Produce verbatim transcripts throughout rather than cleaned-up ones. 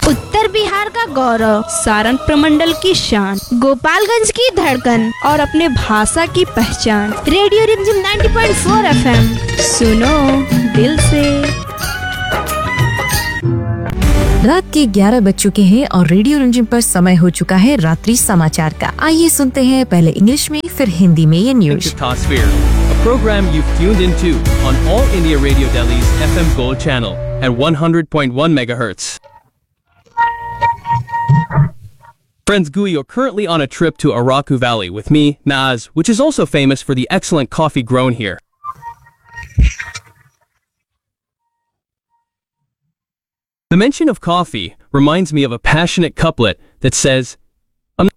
उत्तर बिहार का गौरव, सारण प्रमंडल की शान, गोपालगंज की धड़कन और अपने भाषा की पहचान। रेडियो रिमझिम नब्बे पॉइंट चार एफएम, सुनो दिल से। रात के ग्यारह बज चुके हैं और रेडियो रिमझिम पर समय हो चुका है रात्रि समाचार का। आइए सुनते हैं पहले इंग्लिश में फिर हिंदी में ये news. A program you've tuned into on All India Radio Delhi's F M Gold channel at one hundred point one megahertz. Friends, Gui, you're currently on a trip to Araku Valley with me, Naz, which is also famous for the excellent coffee grown here. The mention of coffee reminds me of a passionate couplet that says, I'm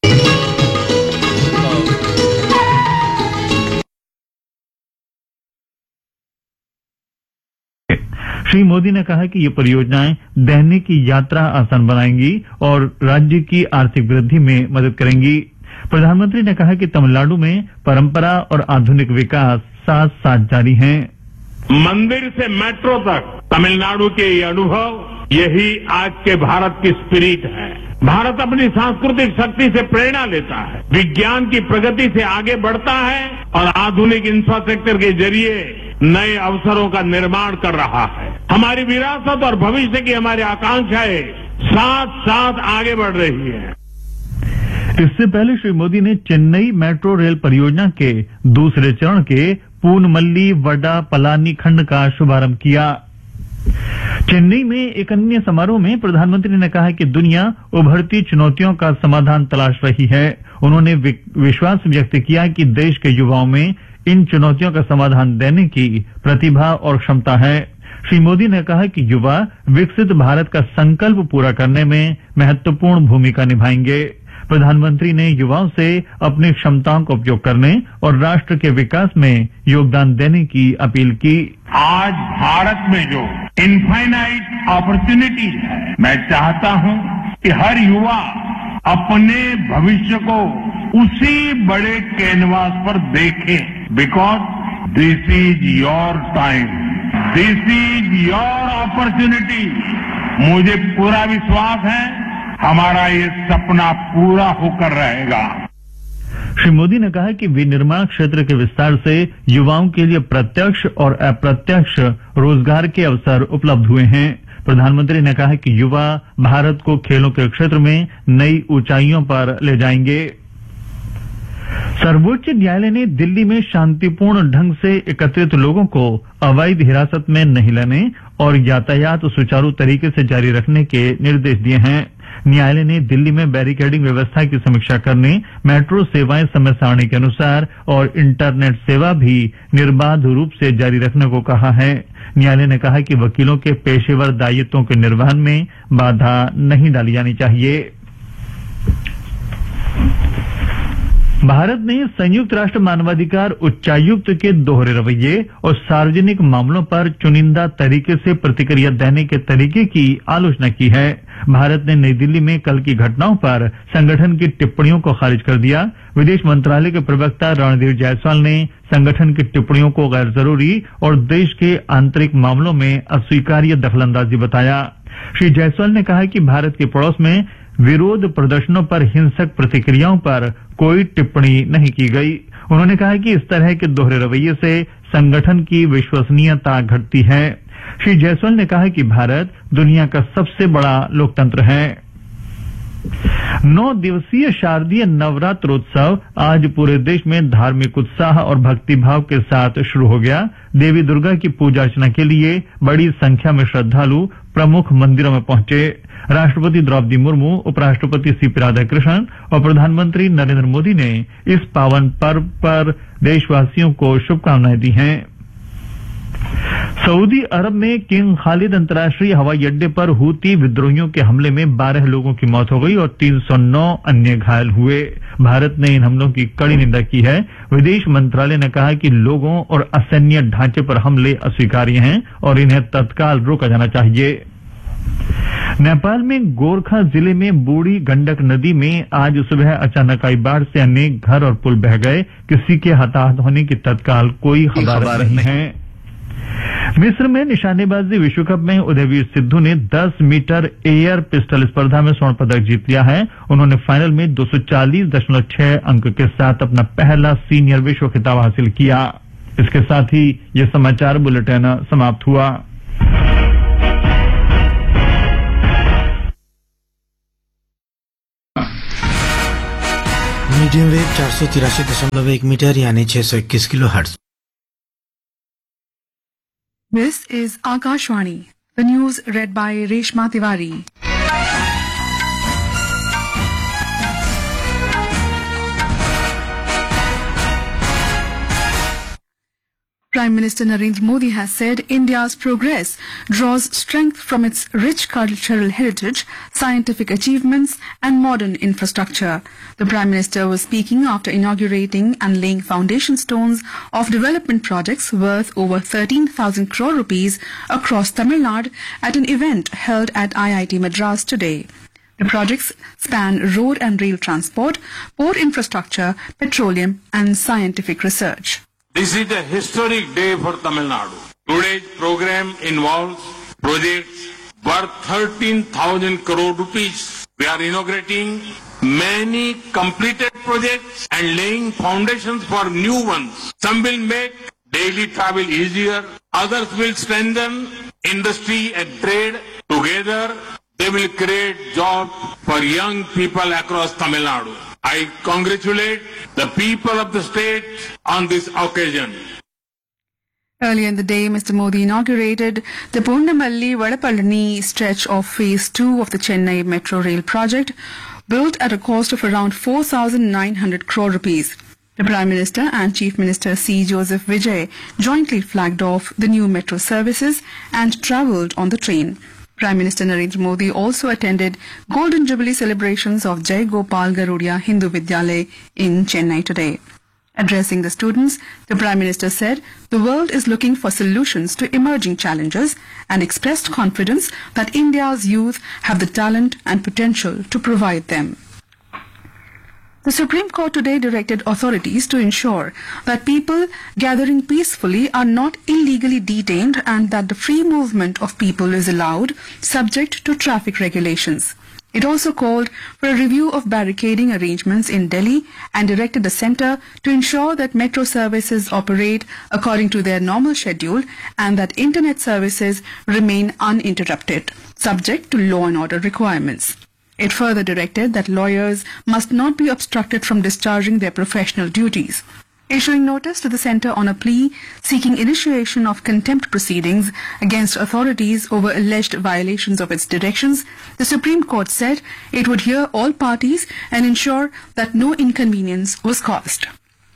Shri Modi ने कहा कि ये परियोजनाएं दैनिक की यात्रा आसान बनाएंगी और राज्य की आर्थिक वृद्धि में मदद करेंगी। प्रधानमंत्री ने कहा कि तमिलनाडु में परंपरा और आधुनिक विकास साथ साथ जारी हैं। मंदिर से मेट्रो तक तमिलनाडु के ये अनुभव, यही आज के भारत की स्पिरिट है। भारत अपनी सांस्कृतिक शक्ति से प्रेरणा लेता है, विज्ञान की प्रगति से आगे बढ़ता है और आधुनिक इंफ्रास्ट्रक्चर के जरिए नए अवसरों का निर्माण कर रहा है। हमारी विरासत और भविष्य की हमारी आकांक्षाएं साथ साथ आगे बढ़ रही है। इससे पहले श्री मोदी ने चेन्नई मेट्रो रेल परियोजना के दूसरे चरण के पूनमल्ली वडा पलानी खंड का शुभारंभ किया। चेन्नई में एक अन्य समारोह में प्रधानमंत्री ने कहा कि दुनिया उभरती चुनौतियों का समाधान तलाश रही है। उन्होंने विश्वास व्यक्त किया कि देश के युवाओं में इन चुनौतियों का समाधान देने की प्रतिभा और क्षमता है। श्री मोदी ने कहा कि युवा विकसित भारत का संकल्प पूरा करने में महत्वपूर्ण भूमिका निभाएंगे। प्रधानमंत्री ने युवाओं से अपनी क्षमताओं का उपयोग करने और राष्ट्र के विकास में योगदान देने की अपील की। आज भारत में जो इनफाइनाइट अपॉर्चुनिटी है, मैं चाहता हूं कि हर युवा अपने भविष्य को उसी बड़े कैनवास पर देखे, because this is your time, this is your opportunity. मुझे पूरा विश्वास है हमारा ये सपना पूरा होकर रहेगा। श्री मोदी ने कहा कि विनिर्माण क्षेत्र के विस्तार से युवाओं के लिए प्रत्यक्ष और अप्रत्यक्ष रोजगार के अवसर उपलब्ध हुए हैं। प्रधानमंत्री ने कहा कि युवा भारत को खेलों के क्षेत्र में नई ऊंचाइयों पर ले जाएंगे। सर्वोच्च न्यायालय ने दिल्ली में शांतिपूर्ण ढंग से एकत्रित लोगों को अवैध हिरासत में नहीं लेने और यातायात सुचारू तरीके से जारी रखने के निर्देश दिए हैं। न्यायालय ने दिल्ली में बैरिकेडिंग व्यवस्था की समीक्षा करने, मेट्रो सेवाएं समय सारणी के अनुसार और इंटरनेट सेवा भी निर्बाध रूप से जारी रखने को कहा है। न्यायालय ने कहा कि वकीलों के पेशेवर दायित्वों के निर्वहन में बाधा नहीं डाली जानी चाहिए। भारत ने संयुक्त राष्ट्र मानवाधिकार उच्चायुक्त के दोहरे रवैये और सार्वजनिक मामलों पर चुनिंदा तरीके से प्रतिक्रिया देने के तरीके की आलोचना की है। भारत ने नई दिल्ली में कल की घटनाओं पर संगठन की टिप्पणियों को खारिज कर दिया। विदेश मंत्रालय के प्रवक्ता रणधीर जायसवाल ने संगठन की टिप्पणियों को गैर जरूरी और देश के आंतरिक मामलों में अस्वीकार्य दखलंदाजी बताया। श्री जायसवाल ने कहा कि भारत के पड़ोस में विरोध प्रदर्शनों पर हिंसक प्रतिक्रियाओं पर कोई टिप्पणी नहीं की गई। उन्होंने कहा कि इस तरह के दोहरे रवैये से संगठन की विश्वसनीयता घटती है। श्री जायसवाल ने कहा कि भारत दुनिया का सबसे बड़ा लोकतंत्र है। नौ दिवसीय शारदीय नवरात्रोत्सव आज पूरे देश में धार्मिक उत्साह और भक्तिभाव के साथ शुरू हो गया। देवी दुर्गा की पूजा अर्चना के लिए बड़ी संख्या में श्रद्धालु प्रमुख मंदिरों में पहुंचे। राष्ट्रपति द्रौपदी मुर्मू, उपराष्ट्रपति सीपी राधाकृष्णन और प्रधानमंत्री नरेंद्र मोदी ने इस पावन पर्व पर देशवासियों को शुभकामनाएं दी हैं। सऊदी अरब में किंग खालिद अंतर्राष्ट्रीय हवाई अड्डे पर हूती विद्रोहियों के हमले में बारह लोगों की मौत हो गई और तीन सौ नौ अन्य घायल हुए। भारत ने इन हमलों की कड़ी निंदा की है। विदेश मंत्रालय ने कहा कि लोगों और असैन्य ढांचे पर हमले अस्वीकार्य हैं और इन्हें तत्काल रोका जाना चाहिए। नेपाल में गोरखा जिले में बूढ़ी गंडक नदी में आज सुबह अचानक आई बाढ़ से अनेक घर और पुल बह गए। किसी के हताहत होने की तत्काल कोई खबर नहीं है। मिस्र में निशानेबाजी विश्व कप में उदयवीर सिद्धू ने दस मीटर एयर पिस्टल स्पर्धा में स्वर्ण पदक जीत लिया है। उन्होंने फाइनल में दो सौ चालीस दशमलव छह अंक के साथ अपना पहला सीनियर विश्व खिताब हासिल किया। इसके साथ ही ये समाचार बुलेटिन समाप्त हुआ। मीडियम वेव चार सौ तिरासी दशमलव एक मीटर यानी छह सौ इक्कीस kilo hertz. This is Akashvani. The news read by Reshma Tiwari. Prime Minister Narendra Modi has said India's progress draws strength from its rich cultural heritage, scientific achievements and modern infrastructure. The Prime Minister was speaking after inaugurating and laying foundation stones of development projects worth over thirteen thousand crore rupees across Tamil Nadu at an event held at I I T Madras today. The projects span road and rail transport, port infrastructure, petroleum and scientific research. This is a historic day for Tamil Nadu. Today's program involves projects worth thirteen thousand crore rupees. We are inaugurating many completed projects and laying foundations for new ones. Some will make daily travel easier. Others will strengthen industry and trade. Together, they will create jobs for young people across Tamil Nadu. I congratulate the people of the state on this occasion. Earlier in the day, Mister Modi inaugurated the Punnamalli-Vadapalani stretch of Phase two of the Chennai Metro Rail project, built at a cost of around four thousand nine hundred crore rupees. The Prime Minister and Chief Minister C. Joseph Vijay jointly flagged off the new metro services and travelled on the train. Prime Minister Narendra Modi also attended Golden Jubilee celebrations of Jai Gopal Garudia Hindu Vidyalaya in Chennai today. Addressing the students, the Prime Minister said the world is looking for solutions to emerging challenges and expressed confidence that India's youth have the talent and potential to provide them. The Supreme Court today directed authorities to ensure that people gathering peacefully are not illegally detained and that the free movement of people is allowed, subject to traffic regulations. It also called for a review of barricading arrangements in Delhi and directed the centre to ensure that metro services operate according to their normal schedule and that internet services remain uninterrupted, subject to law and order requirements. It further directed that lawyers must not be obstructed from discharging their professional duties. Issuing notice to the centre on a plea seeking initiation of contempt proceedings against authorities over alleged violations of its directions, the Supreme Court said it would hear all parties and ensure that no inconvenience was caused.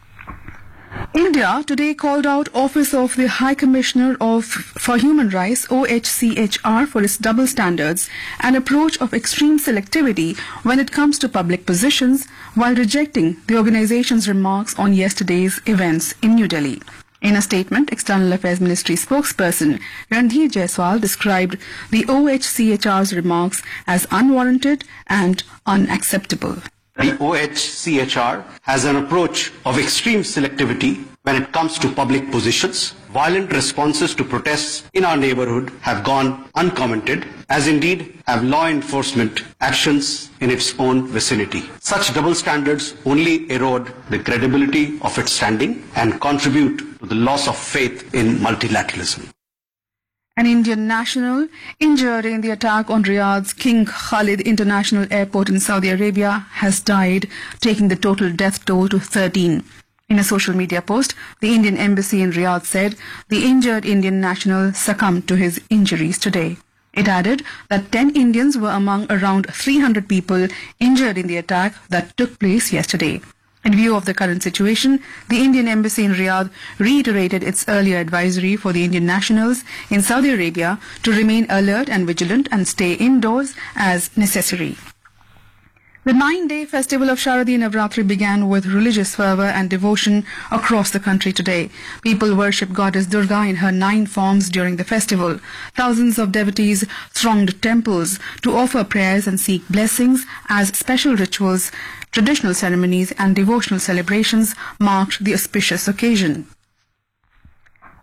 India today called out Office of the High Commissioner of for Human Rights O H C H R for its double standards and approach of extreme selectivity when it comes to public positions, while rejecting the organization's remarks on yesterday's events in New Delhi. In a statement, External Affairs Ministry spokesperson Randhir Jaiswal described the O H C H R's remarks as unwarranted and unacceptable. The O H C H R has an approach of extreme selectivity when it comes to public positions. Violent responses to protests in our neighborhood have gone uncommented, as indeed have law enforcement actions in its own vicinity. Such double standards only erode the credibility of its standing and contribute to the loss of faith in multilateralism. An Indian national injured in the attack on Riyadh's King Khalid International Airport in Saudi Arabia has died, taking the total death toll to thirteen. In a social media post, the Indian embassy in Riyadh said the injured Indian national succumbed to his injuries today. It added that ten Indians were among around three hundred people injured in the attack that took place yesterday. In view of the current situation, the Indian Embassy in Riyadh reiterated its earlier advisory for the Indian nationals in Saudi Arabia to remain alert and vigilant and stay indoors as necessary. The nine-day festival of Sharadiya Navratri began with religious fervour and devotion across the country today. People worship Goddess Durga in her nine forms during the festival. Thousands of devotees thronged temples to offer prayers and seek blessings as special rituals, traditional ceremonies and devotional celebrations marked the auspicious occasion.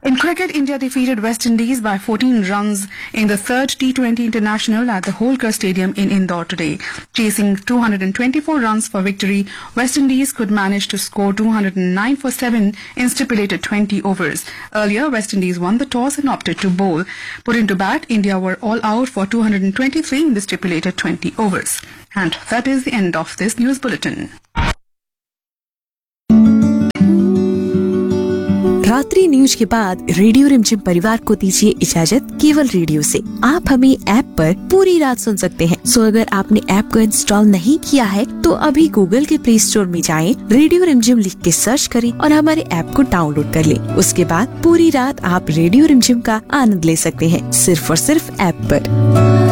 In cricket, India defeated West Indies by fourteen runs in the third T twenty International at the Holkar Stadium in Indore today. Chasing two hundred twenty-four runs for victory, West Indies could manage to score two hundred nine for seven in stipulated twenty overs. Earlier, West Indies won the toss and opted to bowl. Put into bat, India were all out for two hundred twenty-three in the stipulated twenty overs. And that is the end of this news bulletin. रात्रि news के बाद radio रिमझिम परिवार को दीजिए इजाजत केवल radio से। आप हमें ऐप पर पूरी रात सुन सकते हैं। सो अगर आपने ऐप को इंस्टॉल नहीं किया है तो अभी गूगल के प्ले स्टोर में जाएं, रेडियो रिमझिम लिख के सर्च करें और हमारे ऐप को डाउनलोड कर लें। उसके बाद पूरी रात आप रेडियो रिमझिम का आनंद ले सकते हैं सिर्फ और सिर्फ ऐप पर।